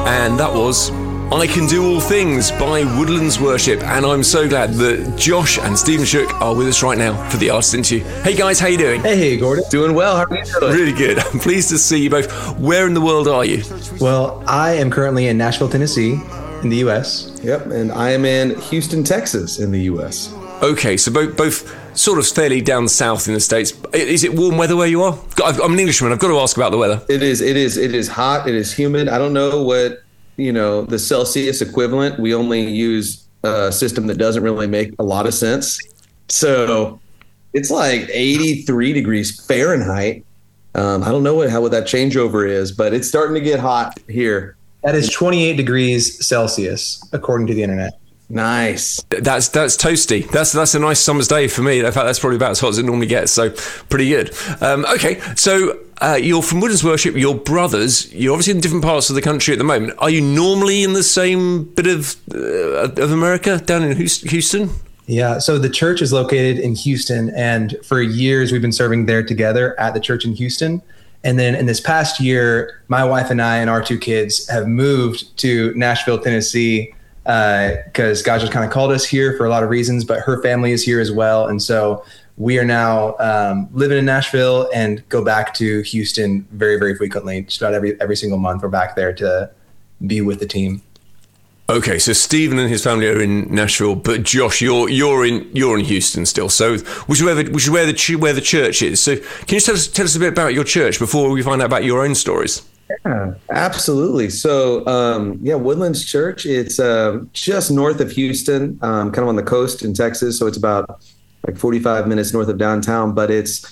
And that was I Can Do All Things by Woodlands Worship. And I'm so glad that Josh and Stephen Shook are with us right now for the Artist Interview. Hey guys, how you doing? Hey Gordon. Doing well. How are you doing? Really good. I'm pleased to see you both. Where in the world are you? Well, I am currently in Nashville, Tennessee in the U.S. Yep, and I am in Houston, Texas in the U.S. Okay, so both sort of fairly down south in the States. Is it warm weather where you are? I'm an Englishman. I've got to ask about the weather. It is hot. It is humid. I don't know what, the Celsius equivalent. We only use a system that doesn't really make a lot of sense. So it's like 83 degrees Fahrenheit. I don't know what that changeover is, but it's starting to get hot here. That is 28 degrees Celsius, according to the internet. Nice. That's toasty. That's a nice summer's day for me. In fact, that's probably about as hot as it normally gets. So pretty good. Okay, so you're from Woodlands Worship. You're brothers. You're obviously in different parts of the country at the moment. Are you normally in the same bit of America down in Houston? Yeah. So the church is located in Houston, and for years we've been serving there together at the church in Houston. And then in this past year, my wife and I and our two kids have moved to Nashville, Tennessee, because God just kind of called us here for a lot of reasons, but her family is here as well. And so we are now living in Nashville and go back to Houston very, very frequently. Just about every single month, we're back there to be with the team. Okay, so Stephen and his family are in Nashville, but Josh, you're in Houston still. So which is where the church is. So can you tell us a bit about your church before we find out about your own stories? Yeah, absolutely. So, Woodlands Church, it's just north of Houston, kind of on the coast in Texas. So it's about like 45 minutes north of downtown. But it's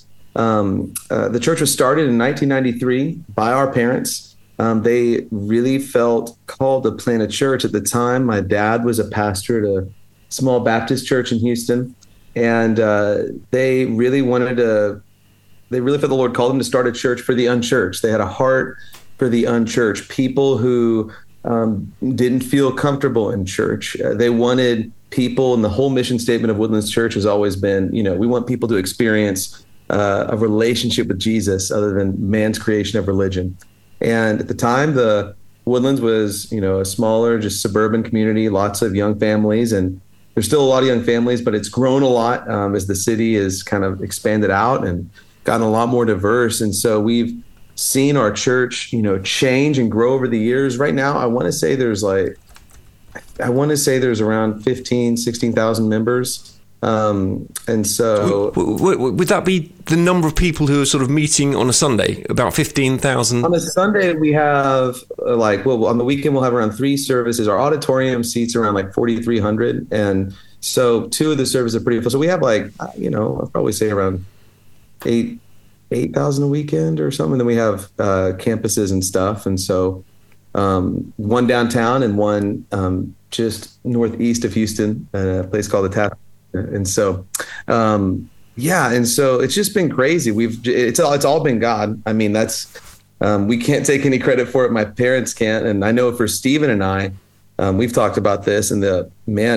the church was started in 1993 by our parents. They really felt called to plant a church at the time. My dad was a pastor at a small Baptist church in Houston. And they really felt the Lord called them to start a church for the unchurched. They had a heart for the unchurched, people who didn't feel comfortable in church. They wanted people, and the whole mission statement of Woodlands Church has always been, we want people to experience a relationship with Jesus other than man's creation of religion. And at the time, the Woodlands was, a smaller, just suburban community, lots of young families, and there's still a lot of young families, but it's grown a lot as the city has kind of expanded out and gotten a lot more diverse. And so we've seen our church, change and grow over the years. Right now, I want to say there's around 16,000 members. And so would that be the number of people who are sort of meeting on a Sunday? About 15,000? On a Sunday, we have on the weekend, we'll have around 3 services. Our auditorium seats around like 4,300. And so 2 of the services are pretty full. So we have I'll probably say around 8,000 a weekend or something. And then we have campuses and stuff. And so one downtown and one just northeast of Houston, a place called the Tap. And so, and so it's just been crazy. It's all been God. I mean, we can't take any credit for it. My parents can't. And I know for Stephen and I, we've talked about this, and the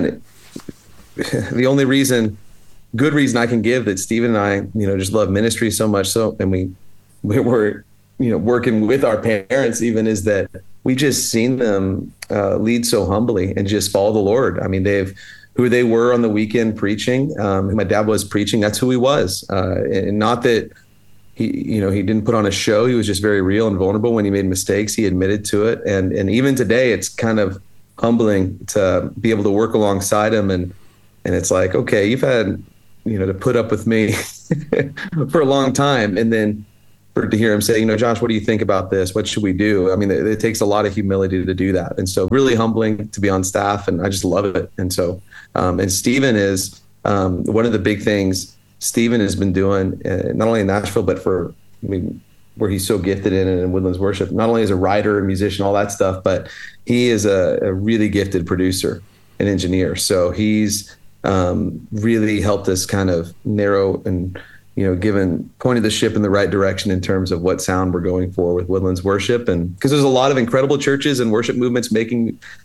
only good reason I can give that Stephen and I, just love ministry so much. So, and we were, working with our parents even, is that we just seen them lead so humbly and just follow the Lord. I mean, who they were on the weekend preaching. My dad was preaching. That's who he was. And not that he didn't put on a show. He was just very real and vulnerable. When he made mistakes, he admitted to it. And even today, it's kind of humbling to be able to work alongside him. And it's like, okay, you've had, to put up with me for a long time. And then to hear him say, Josh, what do you think about this? What should we do? I mean, it takes a lot of humility to do that. And so really humbling to be on staff, and I just love it. And so, and Stephen is one of the big things Stephen has been doing, not only in Nashville, but where he's so gifted in Woodlands Worship, not only as a writer, a musician, all that stuff, but he is a really gifted producer and engineer. So he's really helped us kind of narrow and pointed the ship in the right direction in terms of what sound we're going for with Woodlands Worship. And because there's a lot of incredible churches and worship movements making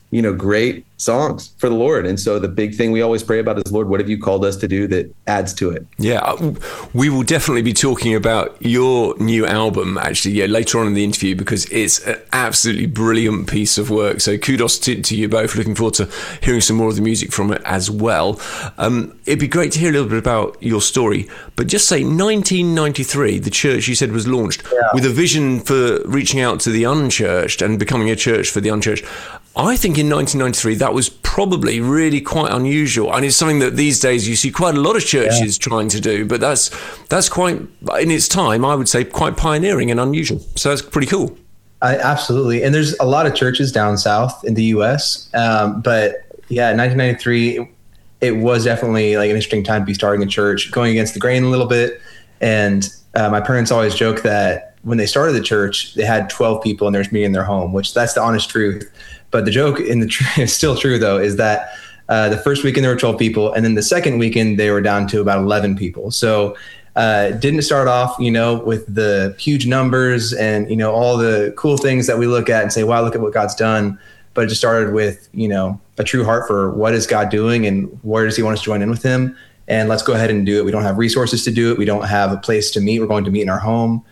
great songs for the Lord. And so the big thing we always pray about is, Lord, what have you called us to do that adds to it? Yeah, we will definitely be talking about your new album, actually, later on in the interview, because it's an absolutely brilliant piece of work. So kudos to you both. Looking forward to hearing some more of the music from it as well. It'd be great to hear a little bit about your story, but just say 1993, the church you said was launched with a vision for reaching out to the unchurched and becoming a church for the unchurched. I think in 1993, that was probably really quite unusual. And it's something that these days you see quite a lot of churches trying to do, but that's quite, in its time, I would say, quite pioneering and unusual. So that's pretty cool. Absolutely. And there's a lot of churches down south in the U.S. But yeah, 1993, it was definitely like an interesting time to be starting a church, going against the grain a little bit. And my parents always joke that when they started the church, they had 12 people and they were meeting in their home, which that's the honest truth. But the joke it's still true, though, is that the first weekend there were 12 people. And then the second weekend they were down to about 11 people. So didn't start off, with the huge numbers and, all the cool things that we look at and say, wow, look at what God's done. But it just started with, a true heart for what is God doing and where does he want us to join in with him? And let's go ahead and do it. We don't have resources to do it. We don't have a place to meet. We're going to meet in our home.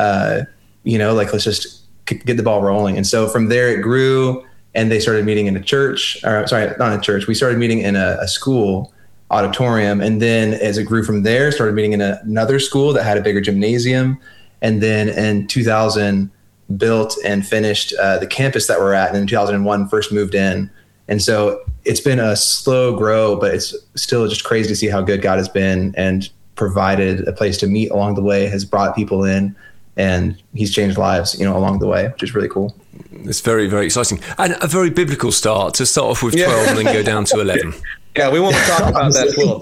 Let's just get the ball rolling. And so from there it grew. And they started meeting in a church, not a church. We started meeting in a school auditorium. And then as it grew from there, started meeting in another school that had a bigger gymnasium. And then in 2000, built and finished the campus that we're at. And in 2001, first moved in. And so it's been a slow grow, but it's still just crazy to see how good God has been and provided a place to meet along the way, has brought people in, and he's changed lives, along the way, which is really cool. It's very, very exciting. And a very biblical start, to start off with 12 and then go down to 11. Yeah, we won't talk about that 12,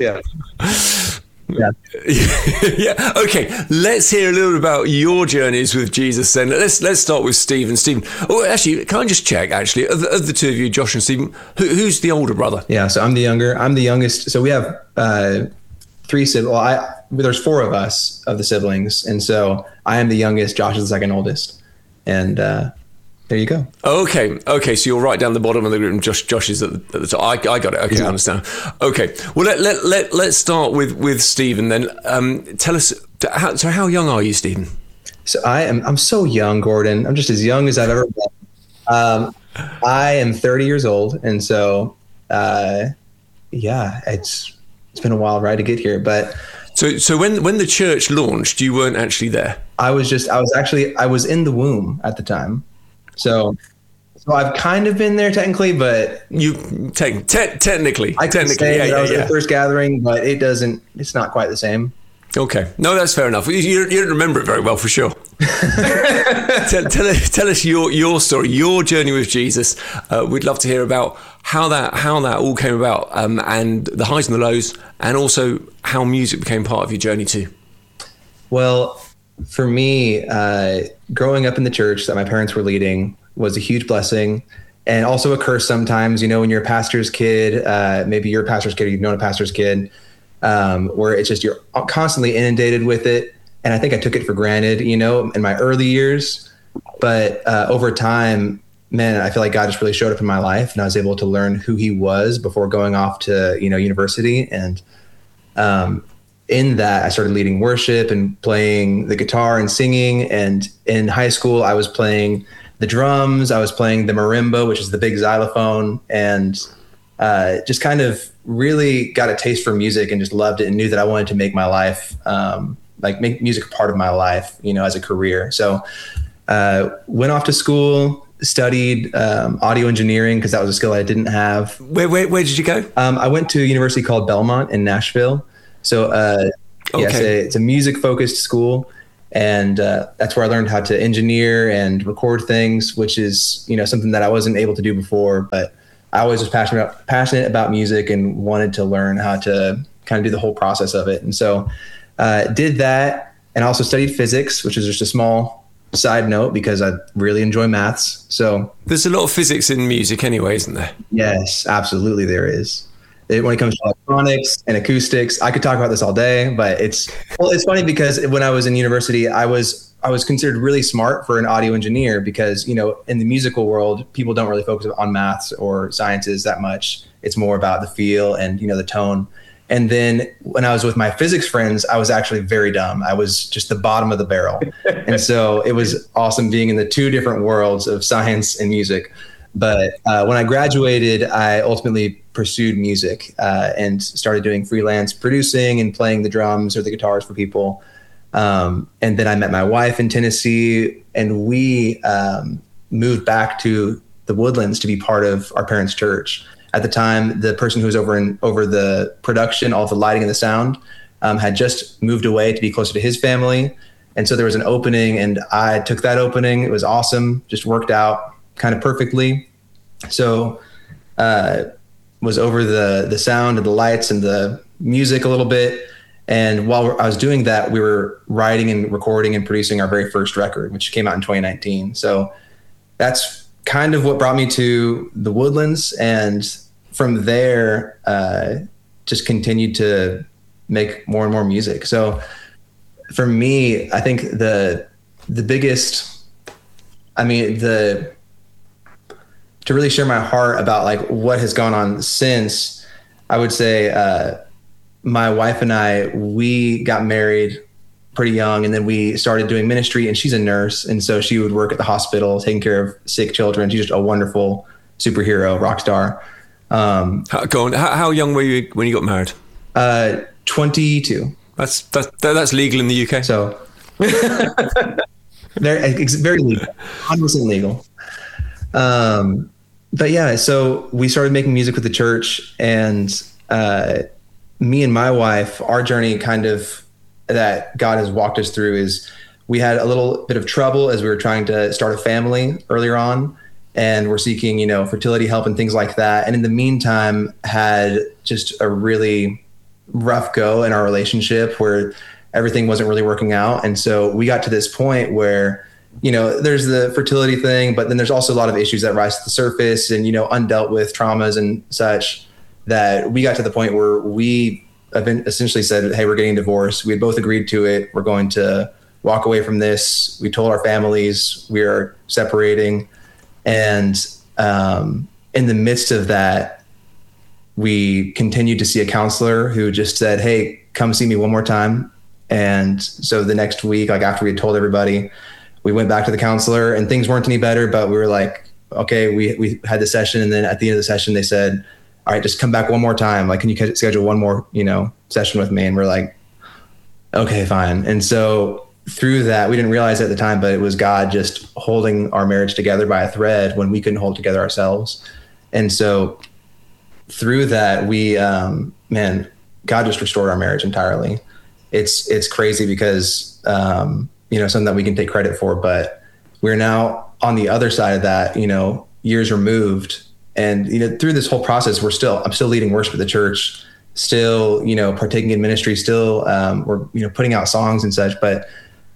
yeah. Okay, let's hear a little bit about your journeys with Jesus then. Let's start with Stephen. Stephen, actually, can I just check, actually, of the two of you, Josh and Stephen, who's the older brother? Yeah, so I'm the younger. I'm the youngest. So we have three siblings. Well, there's four of us of the siblings. And so I am the youngest. Josh is the second oldest. And there you go. Okay. So you're right down the bottom of the group, and Josh is at the top. I got it. Okay, I understand. Okay. Well, let's start with Stephen then. Tell us. How young are you, Stephen? So I'm so young, Gordon. I'm just as young as I've ever been. I am 30 years old, and so it's been a wild ride to get here. But so when the church launched, you weren't actually there. I was in the womb at the time. So I've kind of been there technically, but you technically, I can say that I was at the first gathering, but it's not quite the same. Okay. No, that's fair enough. You don't remember it very well, for sure. tell us your story, your journey with Jesus. We'd love to hear about how that all came about, and the highs and the lows, and also how music became part of your journey too. Well, for me, growing up in the church that my parents were leading was a huge blessing, and also a curse sometimes. When you're a pastor's kid, maybe you're a pastor's kid, or you've known a pastor's kid, where it's just you're constantly inundated with it. And I think I took it for granted, in my early years. But over time, man, I feel like God just really showed up in my life, and I was able to learn who he was before going off to university. And in that, I started leading worship and playing the guitar and singing. And in high school, I was playing the drums. I was playing the marimba, which is the big xylophone, and just kind of really got a taste for music and just loved it and knew that I wanted to make my life, make music a part of my life, as a career. So went off to school, studied audio engineering because that was a skill I didn't have. Where did you go? I went to a university called Belmont in Nashville. So it's a music-focused school, and that's where I learned how to engineer and record things, which is something that I wasn't able to do before. But I always was passionate about music and wanted to learn how to kind of do the whole process of it. And so did that, and also studied physics, which is just a small side note because I really enjoy maths. So there's a lot of physics in music anyway, isn't there? Yes, absolutely there is. When it comes to electronics and acoustics, I could talk about this all day, but it's funny because when I was in university, I was I was considered really smart for an audio engineer because, you know, in the musical world, people don't really focus on maths or sciences that much. It's more about the feel and, you know, the tone. And then when I was with my physics friends, I was actually very dumb. I was just the bottom of the barrel. And so it was awesome being in the two different worlds of science and music. But when I graduated, I ultimately pursued music and started doing freelance producing and playing the drums or the guitars for people. And then I met my wife in Tennessee, and we moved back to the Woodlands to be part of our parents' church. At the time, the person who was over the production, all the lighting and the sound, had just moved away to be closer to his family. And so there was an opening, and I took that opening. It was awesome, just worked out kind of perfectly. So was over the sound and the lights and the music a little bit. And while I was doing that, we were writing and recording and producing our very first record, which came out in 2019. So that's kind of what brought me to the Woodlands. And from there, just continued to make more and more music. So for me, I think the biggest, to really share my heart about like what has gone on since, I would say, my wife and I, we got married pretty young, and then we started doing ministry, and she's a nurse. And so she would work at the hospital taking care of sick children. She's just a wonderful superhero, rock star. How young were you when you got married? 22. That's legal in the UK. So it's very legal, 100% legal. But yeah, so we started making music with the church, and me and my wife, our journey kind of that God has walked us through is we had a little bit of trouble as we were trying to start a family earlier on, and we're seeking, you know, fertility help and things like that. And in the meantime, had just a really rough go in our relationship where everything wasn't really working out. And so we got to this point where, you know, there's the fertility thing, but then there's also a lot of issues that rise to the surface and, you know, undealt with traumas and such, that we got to the point where we essentially said, hey, we're getting divorced. We had both agreed to it. We're going to walk away from this. We told our families we are separating. And in the midst of that, we continued to see a counselor who just said, hey, come see me one more time. And so the next week, like after we had told everybody, we went back to the counselor, and things weren't any better, but we were like, okay, we had the session. And then at the end of the session, they said, all right, just come back one more time. Like, can you schedule one more, you know, session with me? And we're like, okay, fine. And so through that, we didn't realize at the time, but it was God just holding our marriage together by a thread when we couldn't hold together ourselves. And so through that, we, God just restored our marriage entirely. It's crazy because, you know, something that we can take credit for, but we're now on the other side of that, you know, years removed. And, you know, through this whole process, I'm still leading worship at the church, still, you know, partaking in ministry, still, we're, you know, putting out songs and such, but,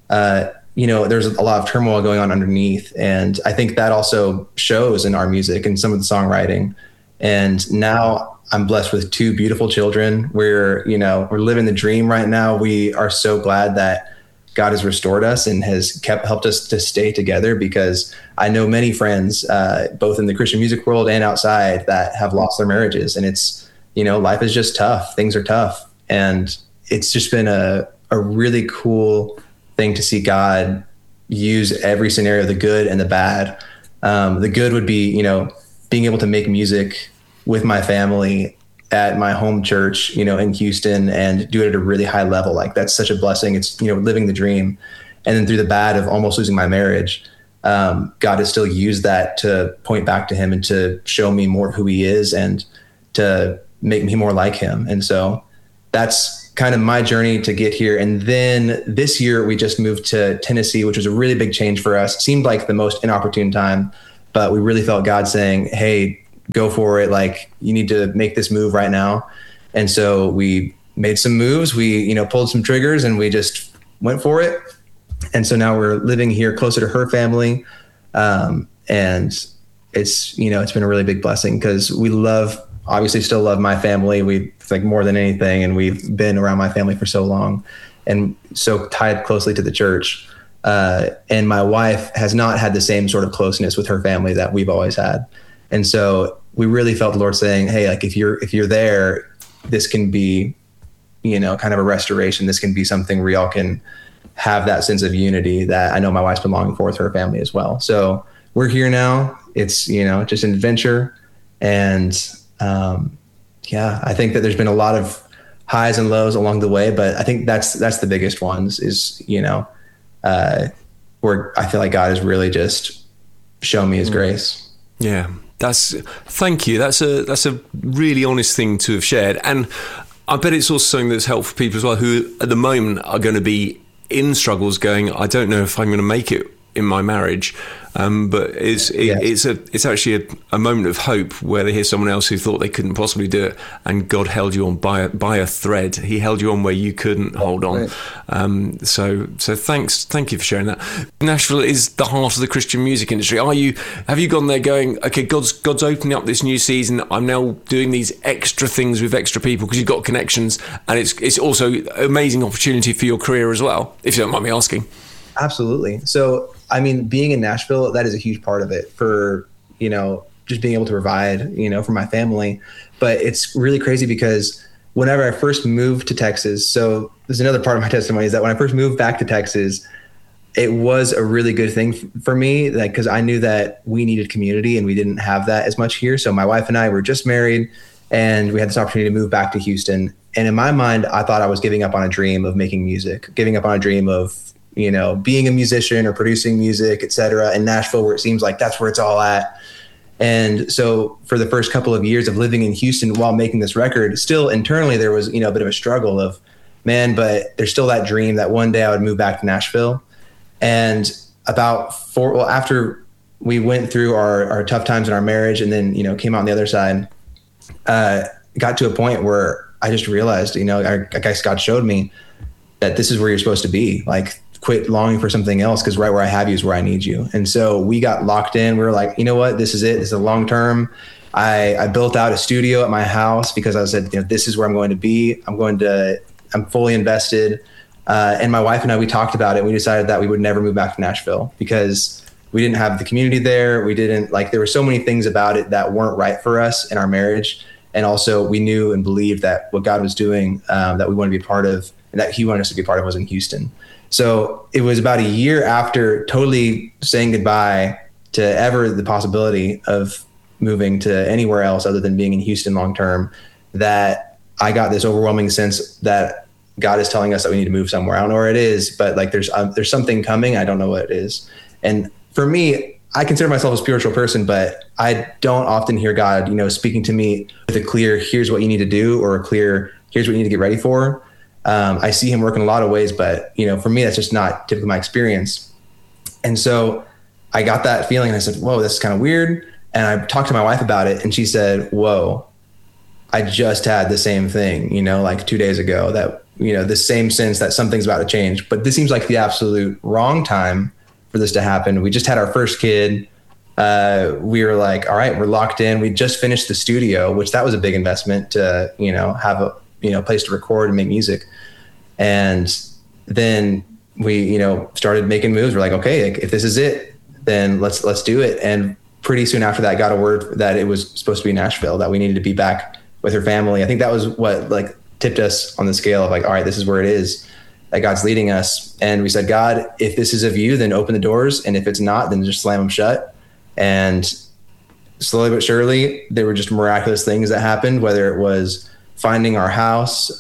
you know, there's a lot of turmoil going on underneath. And I think that also shows in our music and some of the songwriting. And now I'm blessed with two beautiful children. We're living the dream right now. We are so glad that God has restored us and has helped us to stay together, because I know many friends, both in the Christian music world and outside, that have lost their marriages. And it's, you know, life is just tough. Things are tough. And it's just been a really cool thing to see God use every scenario, the good and the bad. The good would be, you know, being able to make music with my family at my home church, you know, in Houston, and do it at a really high level. Like, that's such a blessing. It's, you know, living the dream. And then through the bad of almost losing my marriage, God has still used that to point back to him and to show me more of who he is and to make me more like him. And so that's kind of my journey to get here. And then this year we just moved to Tennessee, which was a really big change for us. It seemed like the most inopportune time, but we really felt God saying, hey, go for it. Like, you need to make this move right now. And so we made some moves. We, you know, pulled some triggers, and we just went for it. And so now we're living here closer to her family. And it's, you know, it's been a really big blessing, because we obviously still love my family. We like more than anything. And we've been around my family for so long and so tied closely to the church. And my wife has not had the same sort of closeness with her family that we've always had. And so we really felt the Lord saying, hey, like if you're there, this can be, you know, kind of a restoration. This can be something where y'all can have that sense of unity that I know my wife's been longing for with her family as well. So we're here now. It's, you know, just an adventure. And I think that there's been a lot of highs and lows along the way, but I think that's the biggest ones is, you know, where I feel like God has really just shown me his grace. Yeah. Thank you. That's a really honest thing to have shared. And I bet it's also something that's helpful for people as well, who at the moment are going to be in struggles going, I don't know if I'm going to make it in my marriage. But it's actually a moment of hope where they hear someone else who thought they couldn't possibly do it, and God held you on by a thread. He held you on where you couldn't hold on. Right. So thank you for sharing that. Nashville is the heart of the Christian music industry. Have you gone there going, okay, God's opening up this new season. I'm now doing these extra things with extra people because you've got connections, and it's also an amazing opportunity for your career as well, if you don't mind me asking. Absolutely. So, I mean, being in Nashville, that is a huge part of it for, you know, just being able to provide, you know, for my family. But it's really crazy because whenever I first moved to Texas, so there's another part of my testimony is that when I first moved back to Texas, it was a really good thing for me, like, because I knew that we needed community and we didn't have that as much here. So my wife and I were just married and we had this opportunity to move back to Houston. And in my mind, I thought I was giving up on a dream of making music, giving up on a dream of, you know, being a musician or producing music, et cetera, in Nashville, where it seems like that's where it's all at. And so for the first couple of years of living in Houston while making this record, still internally, there was, you know, a bit of a struggle of, man, but there's still that dream that one day I would move back to Nashville. And after we went through our tough times in our marriage and then, you know, came out on the other side, got to a point where I just realized, you know, I guess God showed me that this is where you're supposed to be. Like, quit longing for something else, because right where I have you is where I need you. And so we got locked in. We were like, you know what, this is it. This is a long term. I built out a studio at my house because I said, you know, this is where I'm going to be. I'm fully invested. And my wife and I, we talked about it. We decided that we would never move back to Nashville because we didn't have the community there. We didn't there were so many things about it that weren't right for us in our marriage. And also we knew and believed that what God was doing, that we wanted to be a part of and that he wanted us to be a part of was in Houston. So it was about a year after totally saying goodbye to ever the possibility of moving to anywhere else other than being in Houston long term that I got this overwhelming sense that God is telling us that we need to move somewhere. I don't know where it is, but like there's something coming. I don't know what it is. And for me, I consider myself a spiritual person, but I don't often hear God, you know, speaking to me with a clear, here's what you need to do, or a clear, here's what you need to get ready for. I see him work in a lot of ways, but, you know, for me, that's just not typically my experience. And so I got that feeling and I said, whoa, this is kind of weird. And I talked to my wife about it and she said, whoa, I just had the same thing, you know, like 2 days ago, that, you know, the same sense that something's about to change, but this seems like the absolute wrong time for this to happen. We just had our first kid. We were like, all right, we're locked in. We just finished the studio, which that was a big investment to, you know, have a, you know, place to record and make music. And then we, you know, started making moves. We're like, okay, if this is it, then let's do it. And pretty soon after that, got a word that it was supposed to be Nashville, that we needed to be back with her family. I think that was what like tipped us on the scale of like, all right, this is where it is, that God's leading us. And we said, God, if this is of you, then open the doors. And if it's not, then just slam them shut. And slowly but surely, there were just miraculous things that happened, whether it was finding our house,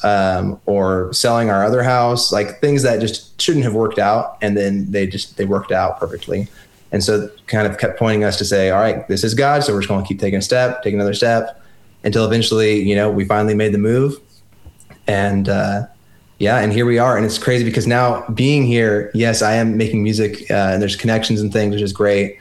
or selling our other house, like things that just shouldn't have worked out. And then they worked out perfectly. And so kind of kept pointing us to say, all right, this is God. So we're just going to keep taking a step, take another step until eventually, you know, we finally made the move. And, and here we are. And it's crazy because now being here, yes, I am making music, and there's connections and things, which is great.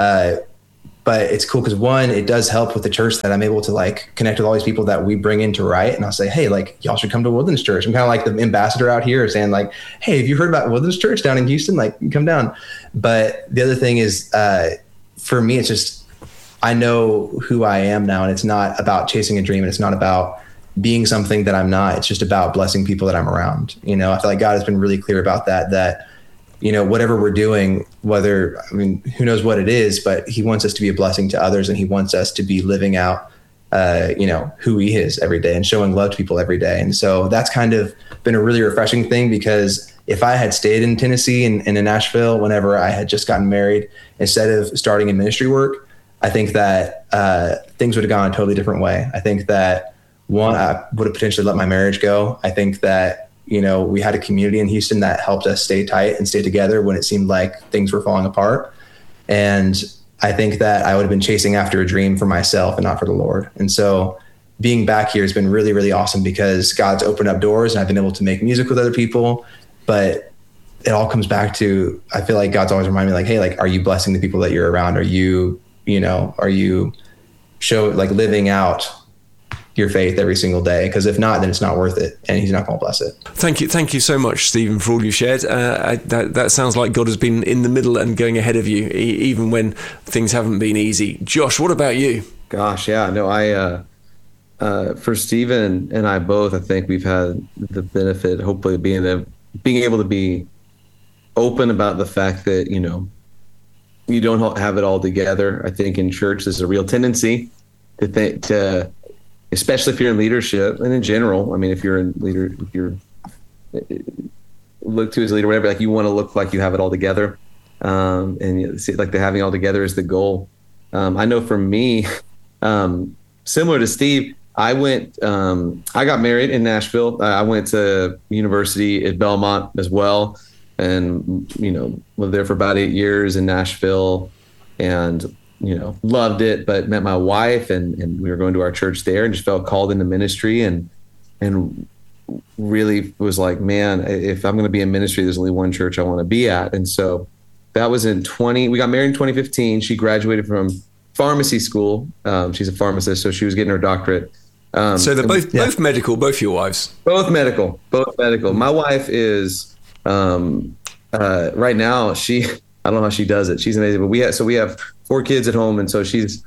But it's cool because one, it does help with the church that I'm able to like connect with all these people that we bring in to write. And I'll say, hey, like y'all should come to Woodlands Church. I'm kind of like the ambassador out here saying like, hey, have you heard about Woodlands Church down in Houston? Like come down. But the other thing is, for me, it's just, I know who I am now, and it's not about chasing a dream, and it's not about being something that I'm not. It's just about blessing people that I'm around. You know, I feel like God has been really clear about that whatever we're doing, who knows what it is, but he wants us to be a blessing to others, and he wants us to be living out, who he is every day and showing love to people every day. And so that's kind of been a really refreshing thing, because if I had stayed in Tennessee and in Nashville whenever I had just gotten married, instead of starting in ministry work, I think that things would have gone a totally different way. I think that I would have potentially let my marriage go. I think that, we had a community in Houston that helped us stay tight and stay together when it seemed like things were falling apart. And I think that I would have been chasing after a dream for myself and not for the Lord. And so being back here has been really, really awesome, because God's opened up doors and I've been able to make music with other people. But it all comes back to, I feel like God's always reminding me, like, hey, like, are you blessing the people that you're around? Are you living out your faith every single day? Because if not, then it's not worth it, and he's not going to bless it. Thank you so much, Stephen, for all you shared. That sounds like God has been in the middle and going ahead of you, even when things haven't been easy. Josh, what about you? Gosh, yeah, no, for Stephen and I both, I think we've had the benefit, hopefully, of being able to be open about the fact that, you don't have it all together. I think in church, there's a real tendency to think, especially if you're in leadership and in general. I mean, if you're looked to as a leader, whatever, like, you want to look like you have it all together. And see, like, the having it all together is the goal. I know for me, similar to Steve, I got married in Nashville. I went to university at Belmont as well, and, lived there for about 8 years in Nashville, and, loved it, but met my wife, and we were going to our church there, and just felt called into ministry, and really was like, man, if I'm going to be in ministry, there's only one church I want to be at. And so that was we got married in 2015. She graduated from pharmacy school. She's a pharmacist, so she was getting her doctorate. So they're both medical, both your wives? Both medical. My wife is, right now, I don't know how she does it. She's amazing. But we have 4 kids at home. And so she's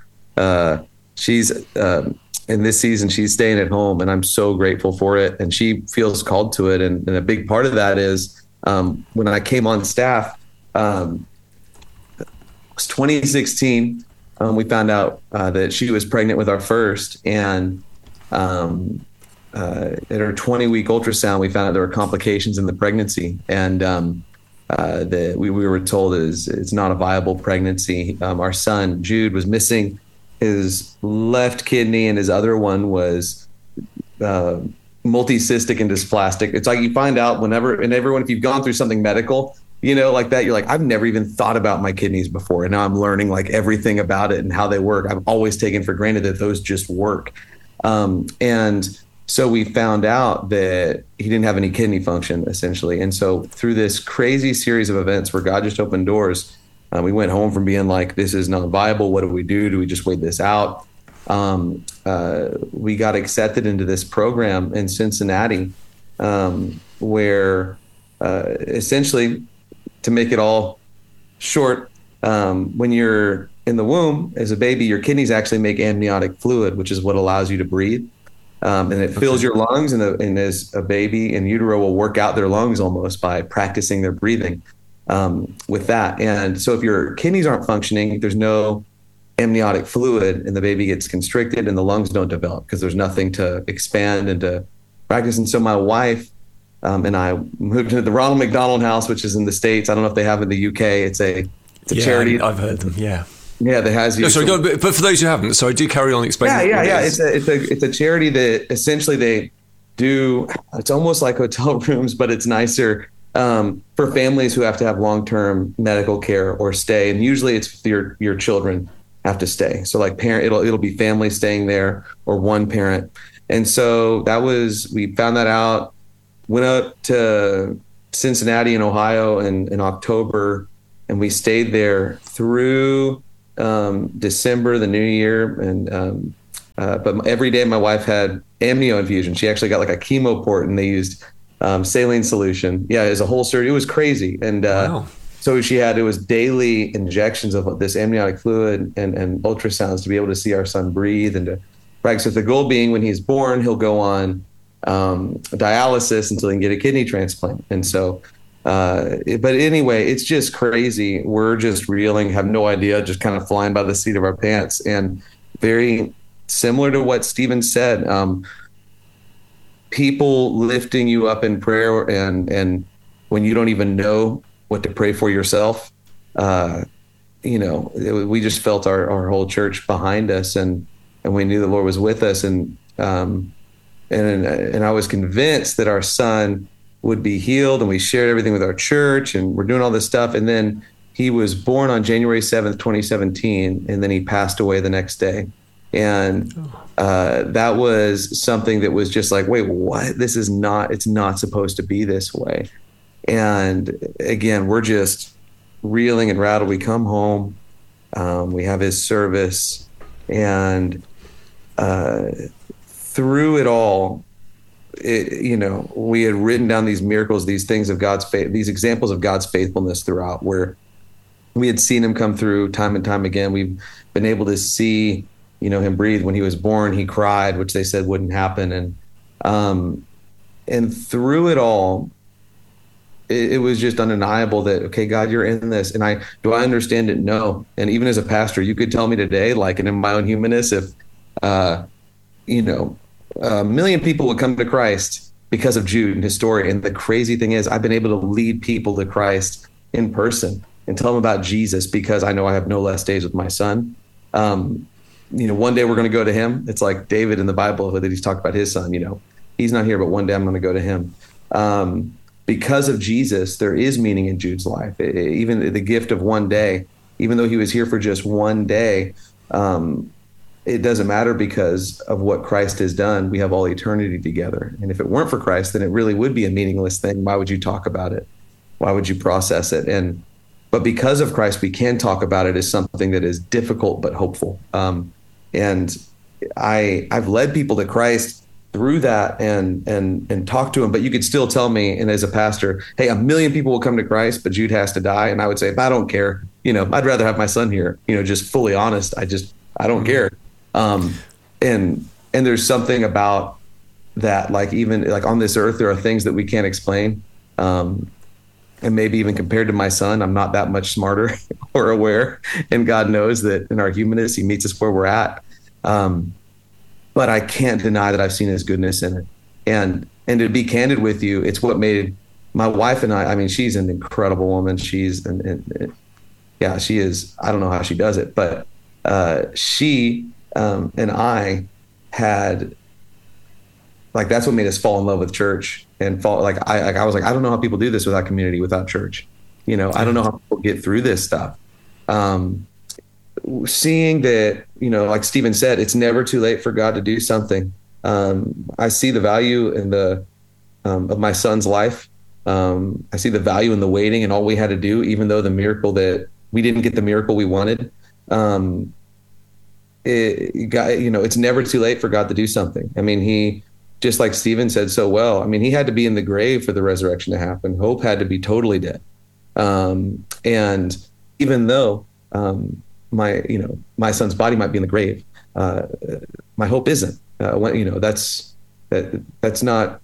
in this season, she's staying at home, and I'm so grateful for it. And she feels called to it. And a big part of that is, when I came on staff, it was 2016, we found out that she was pregnant with our first, and at her 20-week ultrasound, we found out there were complications in the pregnancy, and that we were told it's not a viable pregnancy. Our son Jude was missing his left kidney, and his other one was multicystic and dysplastic. It's like, you find out if you've gone through something medical, like that, you're like, I've never even thought about my kidneys before, and now I'm learning like everything about it and how they work. I've always taken for granted that those just work. And so we found out that he didn't have any kidney function, essentially. And so through this crazy series of events where God just opened doors, we went home from being like, this is not viable. What do we do? Do we just wait this out? We got accepted into this program in Cincinnati, where essentially, to make it all short, when you're in the womb as a baby, your kidneys actually make amniotic fluid, which is what allows you to breathe. And it fills your lungs, and as a baby in utero will work out their lungs almost by practicing their breathing with that. And so if your kidneys aren't functioning, there's no amniotic fluid, and the baby gets constricted, and the lungs don't develop because there's nothing to expand and to practice. And so my wife and I moved into the Ronald McDonald House, which is in the States. I don't know if they have in the UK. It's a charity. I've heard them. Yeah. Yeah, that has you. No, sorry, but for those who haven't, sorry, do carry on explaining. Yeah. It's a charity that essentially they do. It's almost like hotel rooms, but it's nicer for families who have to have long-term medical care or stay. And usually, it's your children have to stay. So like it'll be family staying there or one parent. And so we found that out. Went up to Cincinnati in Ohio in October, and we stayed there through December, the new year. And but every day my wife had amnio infusion. She actually got like a chemo port, and they used saline solution. Yeah, it was a whole surgery. It was crazy. And wow. So it was daily injections of this amniotic fluid and ultrasounds to be able to see our son breathe and to practice with the goal being when he's born, he'll go on dialysis until he can get a kidney transplant. And so But anyway, it's just crazy. We're just reeling, have no idea, just kind of flying by the seat of our pants. And very similar to what Stephen said, people lifting you up in prayer, and when you don't even know what to pray for yourself, we just felt our whole church behind us, and we knew the Lord was with us, and I was convinced that our son would be healed, and we shared everything with our church, and we're doing all this stuff. And then he was born on January 7th, 2017, and then he passed away the next day. And that was something that was just like, wait, what? It's not supposed to be this way. And again, we're just reeling and rattled. We come home, we have his service, and through it all, we had written down these miracles, these things of God's faith, these examples of God's faithfulness throughout, where we had seen him come through time and time again. We've been able to see, him breathe. When he was born, he cried, which they said wouldn't happen. And through it all, it was just undeniable that, okay, God, you're in this. And do I understand it? No. And even as a pastor, you could tell me today, like, and in my own humanness, if, a million people would come to Christ because of Jude and his story. And the crazy thing is, I've been able to lead people to Christ in person and tell them about Jesus because I know I have no less days with my son. One day we're going to go to him. It's like David in the Bible that he's talked about his son. He's not here, but one day I'm going to go to him. Because of Jesus, there is meaning in Jude's life. Even the gift of one day, even though he was here for just one day, it doesn't matter because of what Christ has done. We have all eternity together. And if it weren't for Christ, then it really would be a meaningless thing. Why would you talk about it? Why would you process it? But because of Christ, we can talk about it as something that is difficult but hopeful. And I've led people to Christ through that and talk to him. But you could still tell me, and as a pastor, hey, 1 million people will come to Christ, but Jude has to die. And I would say, I don't care. I'd rather have my son here. Just fully honest. I don't care. And there's something about that, like, even like on this earth, there are things that we can't explain. And maybe even compared to my son, I'm not that much smarter or aware. And God knows that in our humanness, he meets us where we're at. But I can't deny that I've seen his goodness in it. And to be candid with you, it's what made my wife and I mean, she's an incredible woman. She's, yeah, she is. I don't know how she does it, but she and I had, like, that's what made us fall in love with church and fall. I was like, I don't know how people do this without community, without church. I don't know how people get through this stuff. Seeing that, like Stephen said, it's never too late for God to do something. I see the value in of my son's life. I see the value in the waiting and all we had to do, even though we didn't get the miracle we wanted. It's never too late for God to do something. I mean, he, just like Stephen said so well, I mean, he had to be in the grave for the resurrection to happen. Hope had to be totally dead. And even though my son's body might be in the grave, my hope isn't. That's not.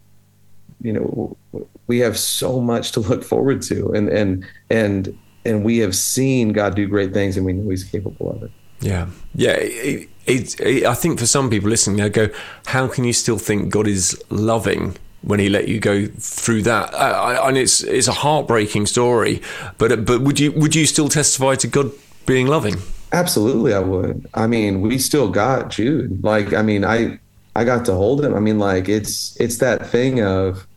We have so much to look forward to, and we have seen God do great things, and we know He's capable of it. Yeah. I think for some people listening, they'll go, "How can you still think God is loving when He let you go through that?" And it's a heartbreaking story. But would you still testify to God being loving? Absolutely, I would. I mean, we still got Jude. Like, I mean, I got to hold him. I mean, like, it's that thing of,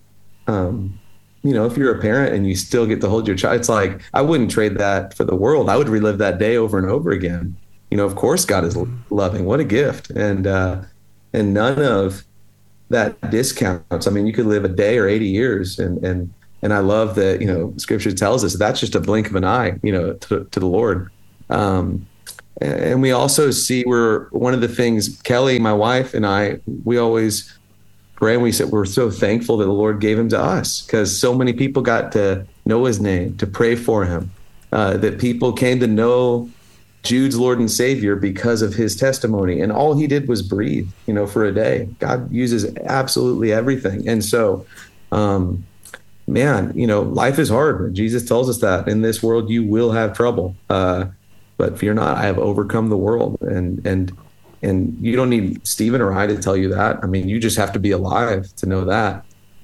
if you're a parent and you still get to hold your child, it's like, I wouldn't trade that for the world. I would relive that day over and over again. Of course, God is loving. What a gift. And none of that discounts. I mean, you could live a day or 80 years. And I love that, Scripture tells us that's just a blink of an eye, to the Lord. And we also see where one of the things, Kelly, my wife, and I, we always pray and we said we're so thankful that the Lord gave him to us, because so many people got to know his name, to pray for him, that people came to know Jude's Lord and Savior because of his testimony. And all he did was breathe, for a day. God uses absolutely everything. And so man, life is hard. Jesus tells us that in this world you will have trouble, but fear not, I have overcome the world. And you don't need Stephen or I to tell you that. I mean, you just have to be alive to know that.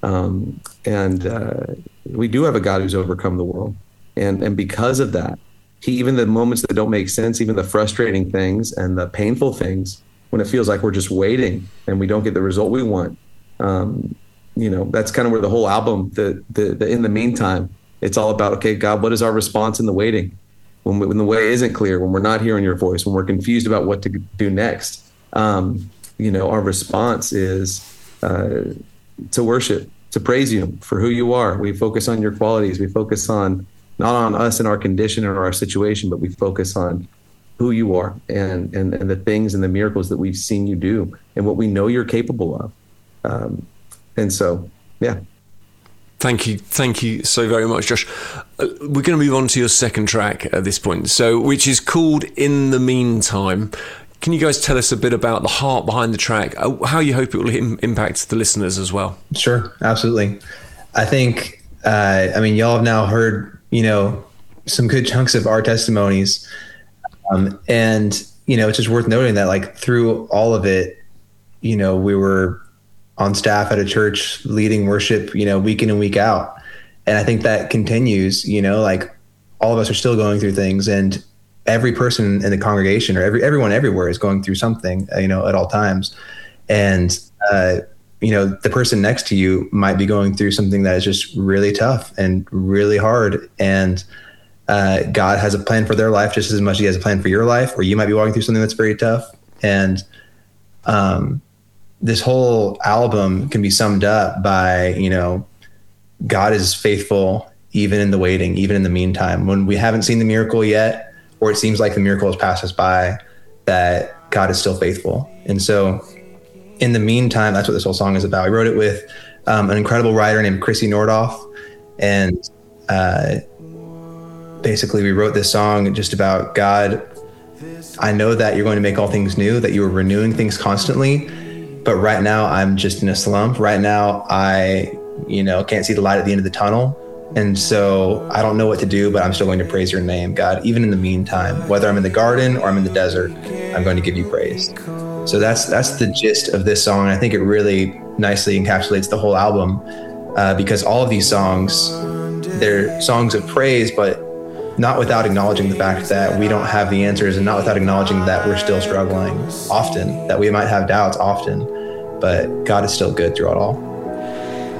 We do have a God who's overcome the world, and because of that, even the moments that don't make sense, even the frustrating things and the painful things, when it feels like we're just waiting and we don't get the result we want. That's kind of where the whole album, the In the Meantime, it's all about, okay, God, what is our response in the waiting? When the way isn't clear, when we're not hearing your voice, when we're confused about what to do next, our response is to worship, to praise you for who you are. We focus on your qualities. We focus on not on us and our condition or our situation, but we focus on who you are and the things and the miracles that we've seen you do and what we know you're capable of. And so, yeah. Thank you so very much, Josh. We're going to move on to your second track at this point, which is called In the Meantime. Can you guys tell us a bit about the heart behind the track, how you hope it will impact the listeners as well? Sure, absolutely. I think, y'all have now heard, some good chunks of our testimonies. And it's just worth noting that, like, through all of it, we were on staff at a church leading worship, week in and week out. And I think that continues, like, all of us are still going through things, and every person in the congregation or everyone everywhere is going through something, at all times. And, the person next to you might be going through something that is just really tough and really hard. And God has a plan for their life just as much as he has a plan for your life, or you might be walking through something that's very tough. And this whole album can be summed up by, God is faithful even in the waiting, even in the meantime, when we haven't seen the miracle yet, or it seems like the miracle has passed us by, that God is still faithful. And so in the meantime, that's what this whole song is about. We wrote it with an incredible writer named Chrissy Nordoff. And basically we wrote this song just about, God, I know that you're going to make all things new, that you are renewing things constantly. But right now I'm just in a slump. Right now I, can't see the light at the end of the tunnel. And so I don't know what to do, but I'm still going to praise your name, God. Even in the meantime, whether I'm in the garden or I'm in the desert, I'm going to give you praise. So that's the gist of this song. And I think it really nicely encapsulates the whole album, because all of these songs, they're songs of praise, but not without acknowledging the fact that we don't have the answers, and not without acknowledging that we're still struggling often, that we might have doubts often, but God is still good through it all.